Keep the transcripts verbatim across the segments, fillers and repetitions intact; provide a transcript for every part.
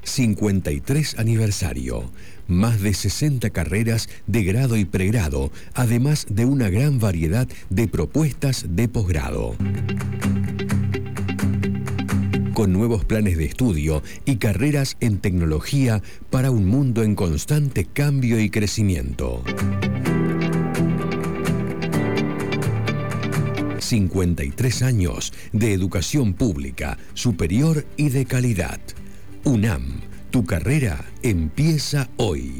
cincuenta y tres aniversario. Más de sesenta carreras de grado y pregrado, además de una gran variedad de propuestas de posgrado. Con nuevos planes de estudio y carreras en tecnología para un mundo en constante cambio y crecimiento. cincuenta y tres años de educación pública, superior y de calidad. UNAM, tu carrera empieza hoy.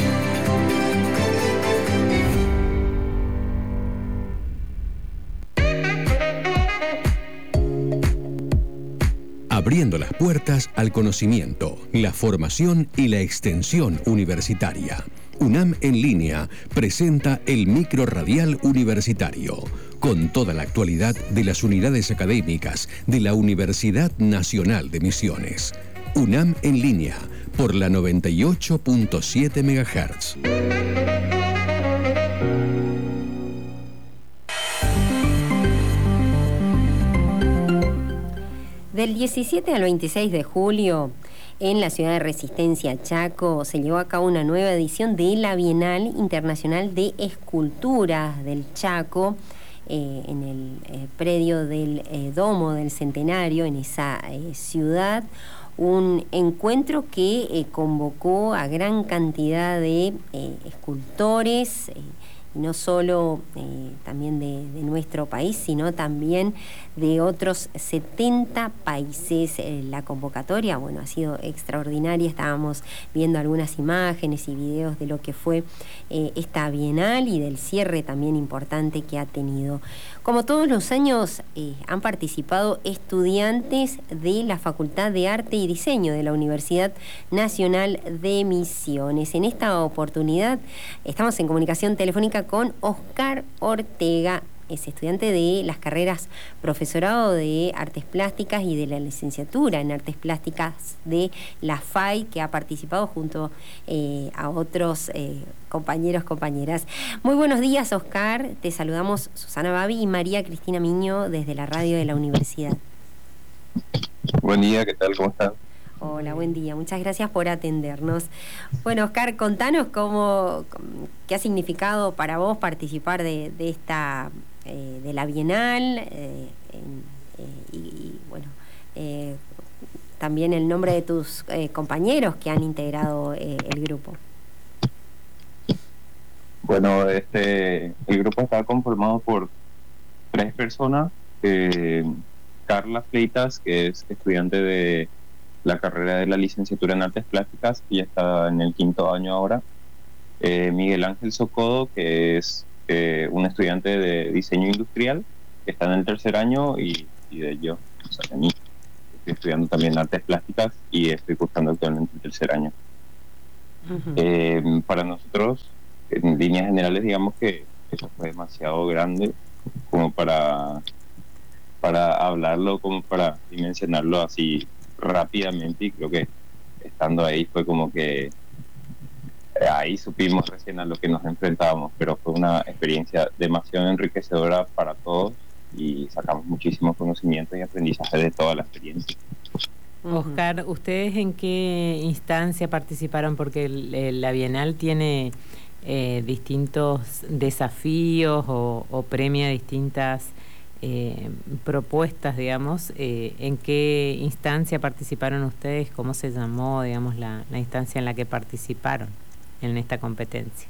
Abriendo las puertas al conocimiento, la formación y la extensión universitaria. UNAM en línea presenta el Micro Radial Universitario, con toda la actualidad de las unidades académicas de la Universidad Nacional de Misiones. UNAM en línea, por la noventa y ocho punto siete megahertz. Del diecisiete al veintiséis de julio, en la ciudad de Resistencia, Chaco, se llevó a cabo una nueva edición de la Bienal Internacional de Esculturas del Chaco, eh, en el eh, predio del eh, Domo del Centenario, en esa eh, ciudad. Un encuentro que eh, convocó a gran cantidad de eh, escultores, eh, y no solo eh, también de, de nuestro país, sino también de otros setenta países. Eh, la convocatoria, bueno, ha sido extraordinaria. Estábamos viendo algunas imágenes y videos de lo que fue eh, esta Bienal y del cierre también importante que ha tenido. Como todos los años, eh, han participado estudiantes de la Facultad de Arte y Diseño de la Universidad Nacional de Misiones. En esta oportunidad estamos en comunicación telefónica con Oscar Ortega, es estudiante de las carreras Profesorado de Artes Plásticas y de la licenciatura en Artes Plásticas de la F A I, que ha participado junto eh, a otros eh, compañeros, compañeras. Muy buenos días, Oscar. Te saludamos Susana Babi y María Cristina Miño desde la radio de la universidad. Buen día, ¿qué tal? ¿Cómo están? Hola, buen día. Muchas gracias por atendernos. Bueno, Oscar, contanos cómo, qué ha significado para vos participar de, de esta, eh, de la Bienal, eh, en, eh, y, y bueno, eh, también el nombre de tus eh, compañeros que han integrado eh, el grupo. Bueno, este, el grupo está conformado por tres personas. Eh, Carla Fleitas, que es estudiante de la carrera de la licenciatura en Artes Plásticas, y está en el quinto año ahora. Eh, Miguel Ángel Socodo, que es eh, un estudiante de diseño industrial, que está en el tercer año, y, y de yo, o sea, de mí, estoy estudiando también Artes Plásticas y estoy cursando actualmente el tercer año. Uh-huh. Eh, para nosotros, en líneas generales, digamos que eso fue demasiado grande como para, para hablarlo, como para dimensionarlo así rápidamente, y creo que estando ahí fue como que ahí supimos recién a lo que nos enfrentábamos, pero fue una experiencia demasiado enriquecedora para todos y sacamos muchísimos conocimientos y aprendizaje de toda la experiencia. Oscar, ¿ustedes en qué instancia participaron? Porque el, la Bienal tiene eh, distintos desafíos o, o premia distintas Eh, propuestas, digamos. Eh, ¿en qué instancia participaron ustedes? ¿Cómo se llamó, digamos, la, la instancia en la que participaron en esta competencia?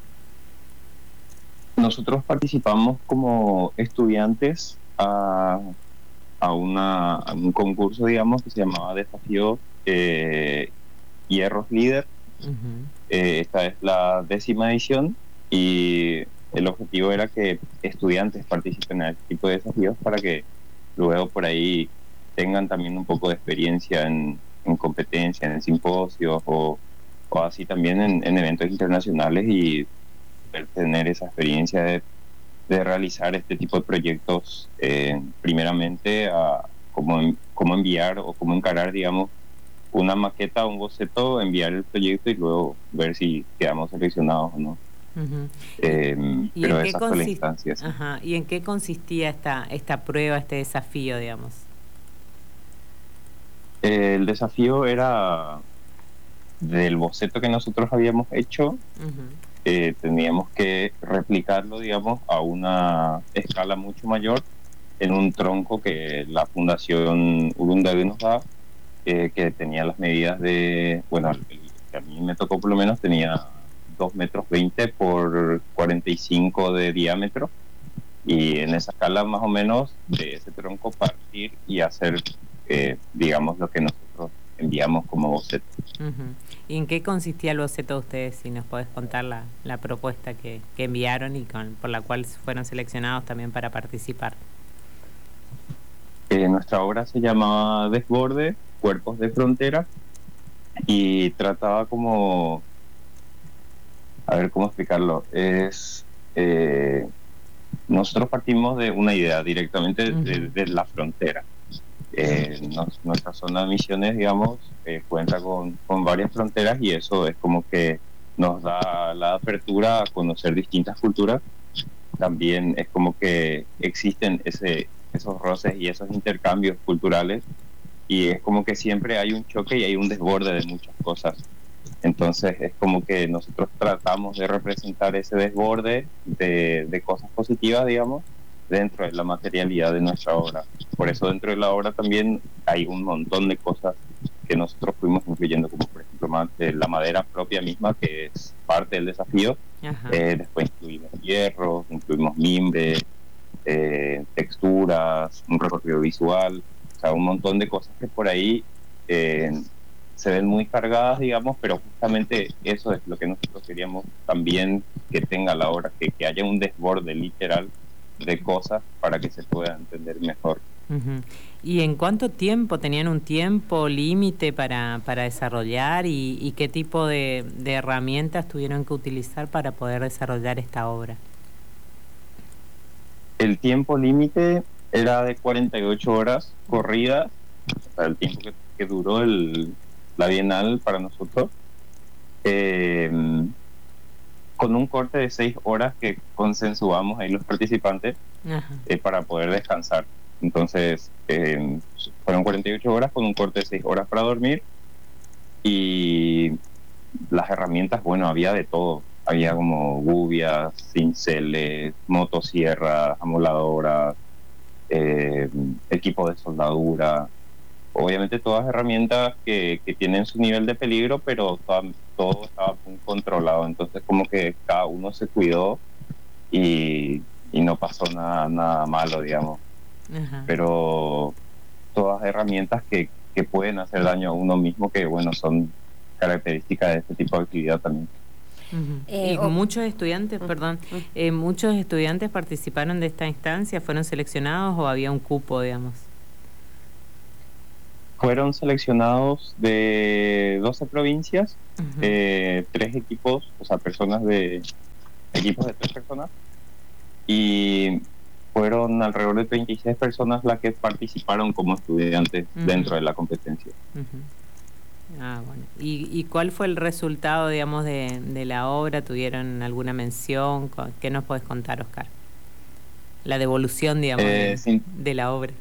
Nosotros participamos como estudiantes a, a, una, a un concurso, digamos, que se llamaba Desafío eh, Hierros Líder. Uh-huh. Eh, esta es la décima edición y el objetivo era que estudiantes participen en este tipo de desafíos para que luego por ahí tengan también un poco de experiencia en, en competencia, en simposios o, o así también en, en eventos internacionales, y tener esa experiencia de, de realizar este tipo de proyectos, eh, primeramente a cómo, cómo enviar o cómo encarar, digamos, una maqueta o un boceto, enviar el proyecto y luego ver si quedamos seleccionados o no. Uh-huh. Eh, ¿Y, pero en qué esa fue la consist- instancia. Sí. Ajá. ¿Y en qué consistía esta, esta prueba, este desafío, digamos? Eh, el desafío era del boceto que nosotros habíamos hecho, Ujú. eh, teníamos que replicarlo, digamos, a una escala mucho mayor en un tronco que la Fundación Urundague nos da, eh, que tenía las medidas de, bueno, el, el que a mí me tocó por lo menos tenía dos metros veinte por cuarenta y cinco de diámetro, y en esa escala más o menos de ese tronco partir y hacer, eh, digamos, lo que nosotros enviamos como boceto. Ujú. ¿Y en qué consistía el boceto de ustedes? Si nos podés contar la, la propuesta que, que enviaron y con, por la cual fueron seleccionados también para participar. Eh, nuestra obra se llamaba Desborde, Cuerpos de Frontera, y trataba como, a ver cómo explicarlo, es, eh, nosotros partimos de una idea directamente Uh-huh. de, de la frontera. Eh, nos, nuestra zona de Misiones, digamos, eh, cuenta con, con varias fronteras, y eso es como que nos da la apertura a conocer distintas culturas. También es como que existen ese, esos roces y esos intercambios culturales, y es como que siempre hay un choque y hay un desborde de muchas cosas. Entonces es como que nosotros tratamos de representar ese desborde de, de cosas positivas, digamos, dentro de la materialidad de nuestra obra. Por eso dentro de la obra también hay un montón de cosas que nosotros fuimos incluyendo, como por ejemplo la madera propia misma, que es parte del desafío. Eh, después incluimos hierro, incluimos mimbre, eh, texturas, un recorrido visual, o sea, un montón de cosas que por ahí eh, se ven muy cargadas, digamos, pero justamente eso es lo que nosotros queríamos también que tenga la obra, que, que haya un desborde literal de cosas para que se pueda entender mejor. Uh-huh. ¿Y en cuánto tiempo tenían un tiempo límite para, para desarrollar y, y qué tipo de, de herramientas tuvieron que utilizar para poder desarrollar esta obra? El tiempo límite era de cuarenta y ocho horas corridas, o sea, el tiempo que, que duró el, la Bienal para nosotros, eh, con un corte de seis horas que consensuamos ahí los participantes, eh, para poder descansar. Entonces, eh, fueron cuarenta y ocho horas con un corte de seis horas para dormir, y las herramientas, bueno, había de todo. Había como gubias, cinceles, motosierras, amoladoras, eh, equipo de soldadura. Obviamente todas herramientas que, que tienen su nivel de peligro, pero todo, todo estaba muy controlado. Entonces como que cada uno se cuidó y, y no pasó nada, nada malo, digamos. Uh-huh. Pero todas herramientas que, que pueden hacer daño a uno mismo, que bueno, son características de este tipo de actividad también. Uh-huh. Eh, y oh, muchos estudiantes, uh-huh. perdón, eh, muchos estudiantes participaron de esta instancia, ¿fueron seleccionados o había un cupo, digamos? Fueron seleccionados de doce provincias, uh-huh. eh, tres equipos, o sea, personas de equipos de tres personas, y fueron alrededor de treinta y seis personas las que participaron como estudiantes uh-huh. dentro de la competencia. Uh-huh. Ah, bueno. ¿Y, ¿Y cuál fue el resultado, digamos, de, de la obra? ¿Tuvieron alguna mención? ¿Qué nos podés contar, Oscar? La devolución, digamos, eh, de, sin... de la obra.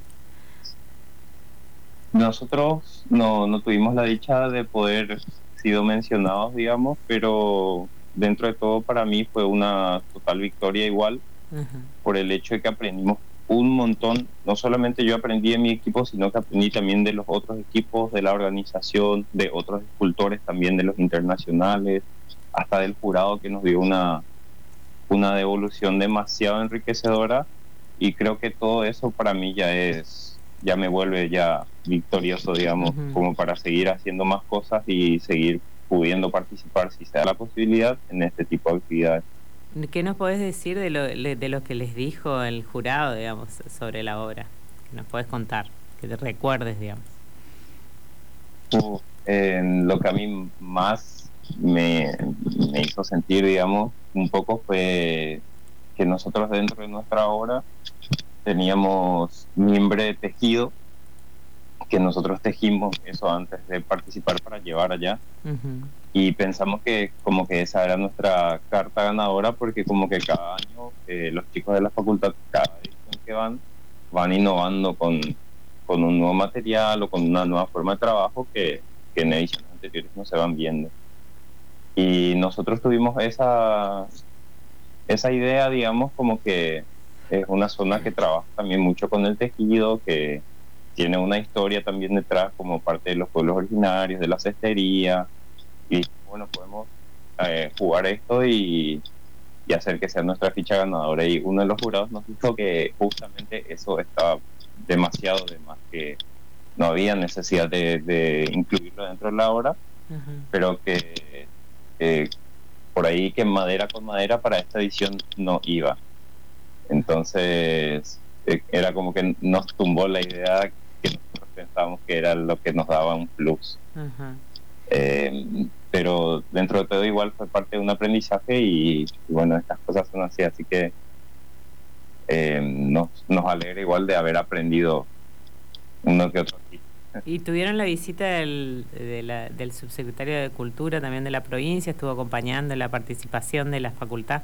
Nosotros no, no tuvimos la dicha de poder sido mencionados, digamos, pero dentro de todo para mí fue una total victoria igual, uh-huh. por el hecho de que aprendimos un montón. No solamente yo aprendí de mi equipo, sino que aprendí también de los otros equipos de la organización, de otros escultores también, de los internacionales, hasta del jurado, que nos dio una, una devolución demasiado enriquecedora, y creo que todo eso para mí ya es... ya me vuelve ya victorioso, digamos, uh-huh. como para seguir haciendo más cosas y seguir pudiendo participar, si se da la posibilidad, en este tipo de actividades. ¿Qué nos podés decir de lo, de lo que les dijo el jurado, digamos, sobre la obra? ¿Qué nos podés contar? Que te recuerdes, digamos. Uh, eh, lo que a mí más me, me hizo sentir, digamos, un poco fue que nosotros dentro de nuestra obra teníamos mimbre tejido, que nosotros tejimos eso antes de participar para llevar allá, uh-huh. y pensamos que como que esa era nuestra carta ganadora, porque como que cada año eh, los chicos de la facultad, cada edición que van, van innovando con, con un nuevo material o con una nueva forma de trabajo que, que en ediciones anteriores no se van viendo. Y nosotros tuvimos esa, esa idea, digamos, como que es una zona que trabaja también mucho con el tejido, que tiene una historia también detrás como parte de los pueblos originarios, de la cestería, y bueno, podemos eh, jugar esto y, y hacer que sea nuestra ficha ganadora. Y uno de los jurados nos dijo que justamente eso estaba demasiado de más, que no había necesidad de, de incluirlo dentro de la obra, uh-huh. pero que eh, por ahí que madera con madera para esta edición no iba. Entonces eh, era como que nos tumbó la idea que nosotros pensábamos que era lo que nos daba un plus. Uh-huh. Eh, pero dentro de todo igual fue parte de un aprendizaje y, y bueno, estas cosas son así, así que eh, nos, nos alegra igual de haber aprendido uno que otro. ¿Y tuvieron la visita del, de la, del subsecretario de Cultura también de la provincia? ¿Estuvo acompañando la participación de la facultad?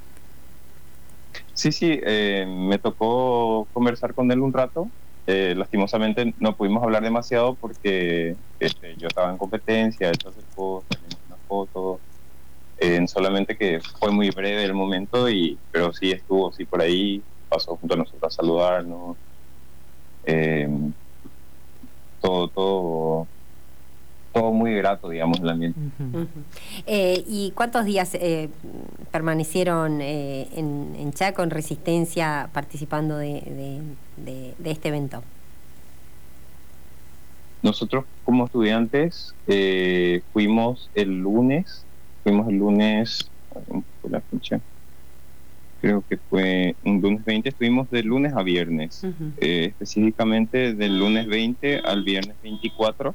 Sí, sí, eh, me tocó conversar con él un rato. Eh, lastimosamente no pudimos hablar demasiado porque este, yo estaba en competencia, entonces salimos una foto, eh, solamente que fue muy breve el momento, y pero sí estuvo, sí por ahí, pasó junto a nosotros a saludarnos. Eh, todo, todo, todo muy grato, digamos, el ambiente. Uh-huh. Uh-huh. Eh, ¿Y cuántos días eh, permanecieron eh, en, en Chaco, en Resistencia, participando de, de, de, de este evento? Nosotros como estudiantes eh, fuimos el lunes, fuimos el lunes, fue la fecha, creo que fue un lunes veinte, estuvimos de lunes a viernes, uh-huh. eh, específicamente del lunes veinte al viernes veinticuatro,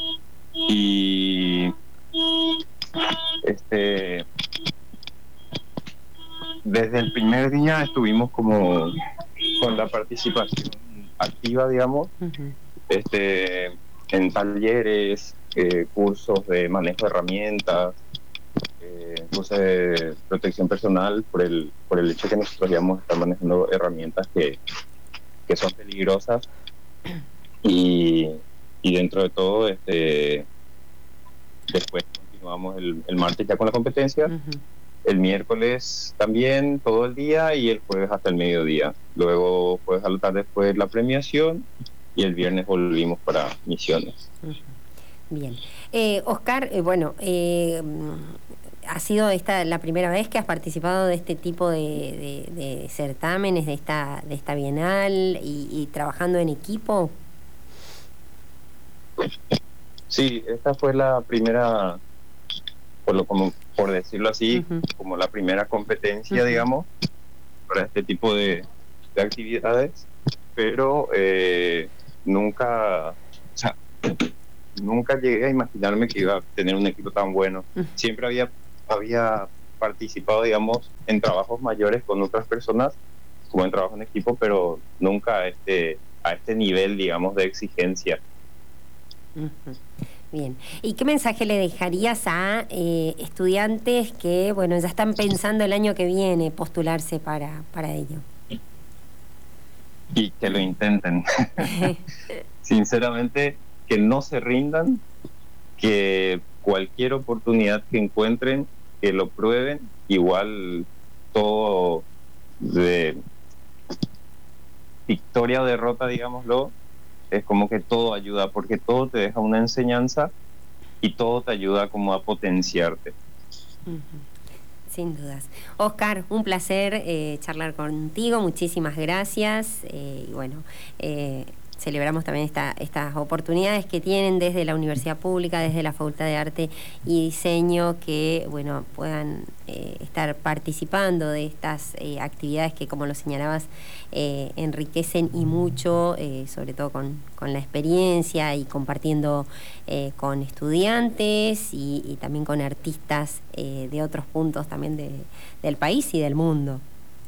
y este desde el primer día estuvimos como con la participación activa, digamos, uh-huh. este en talleres, eh, cursos de manejo de herramientas, eh, cursos de protección personal, por el por el hecho que nosotros íbamos a estar manejando herramientas que, que son peligrosas, y, y dentro de todo este después continuamos el, el martes ya con la competencia, uh-huh. el miércoles también todo el día y el jueves hasta el mediodía, luego jueves a la tarde fue la premiación y el viernes volvimos para Misiones. Uh-huh. Bien. Eh, Oscar, eh, bueno, eh, ¿ha sido esta la primera vez que has participado de este tipo de, de, de certámenes, de esta, de esta bienal y, y trabajando en equipo? Sí, esta fue la primera, por, lo, como, por decirlo así, uh-huh. como la primera competencia, uh-huh. digamos, para este tipo de, de actividades, pero eh, nunca, o sea, nunca llegué a imaginarme que iba a tener un equipo tan bueno. Uh-huh. Siempre había, había participado, digamos, en trabajos mayores con otras personas, como en trabajo en equipo, pero nunca a este, a este nivel, digamos, de exigencia. Uh-huh. Bien. ¿Y qué mensaje le dejarías a eh, estudiantes que, bueno, ya están pensando el año que viene postularse para, para ello? Y que lo intenten. Sinceramente, que no se rindan, que cualquier oportunidad que encuentren, que lo prueben. Igual todo de victoria o derrota, digámoslo, es como que todo ayuda, porque todo te deja una enseñanza y todo te ayuda como a potenciarte. Uh-huh. Sin dudas. Oscar, un placer eh, charlar contigo, muchísimas gracias. Eh, y bueno, eh, celebramos también esta, estas oportunidades que tienen desde la Universidad Pública, desde la Facultad de Arte y Diseño, que bueno puedan eh, estar participando de estas eh, actividades que, como lo señalabas, eh, enriquecen y mucho, eh, sobre todo con, con la experiencia y compartiendo eh, con estudiantes y, y también con artistas eh, de otros puntos también de, del país y del mundo.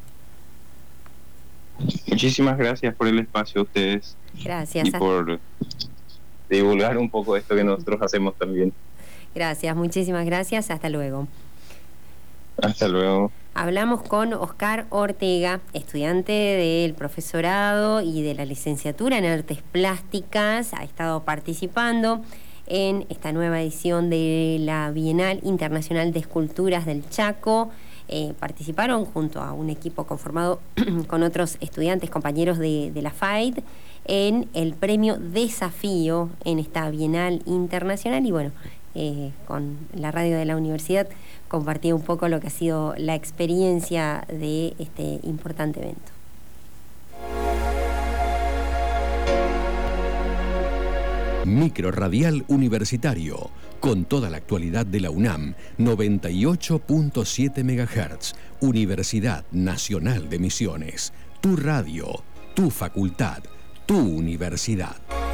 Muchísimas gracias por el espacio a ustedes. Gracias. Y por divulgar un poco esto que nosotros hacemos también. Gracias, muchísimas gracias. Hasta luego. Hasta luego. Hablamos con Oscar Ortega, estudiante del profesorado y de la licenciatura en Artes Plásticas. Ha estado participando en esta nueva edición de la Bienal Internacional de Esculturas del Chaco. Eh, participaron junto a un equipo conformado con otros estudiantes, compañeros de, de la F A I D, en el premio Desafío en esta Bienal Internacional. Y bueno, eh, con la radio de la universidad compartí un poco lo que ha sido la experiencia de este importante evento. Micro Radial Universitario, con toda la actualidad de la UNAM, noventa y ocho punto siete megahertz, Universidad Nacional de Misiones. Tu radio, tu facultad, tu universidad.